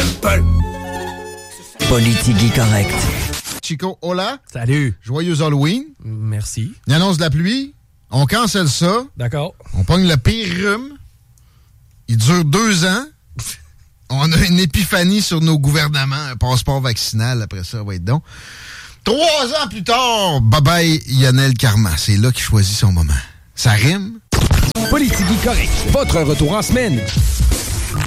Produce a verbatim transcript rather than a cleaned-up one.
Politique correct. Chico, hola. Salut. Joyeux Halloween. Merci. Il annonce de la pluie. On cancelle ça. D'accord. On pogne le pire rhume. Il dure deux ans. On a une épiphanie sur nos gouvernements. Un passeport vaccinal, après ça, va être donc. Trois ans plus tard, bye-bye Lionel Carman. C'est là qu'il choisit son moment. Ça rime. Politique correct. Votre retour en semaine.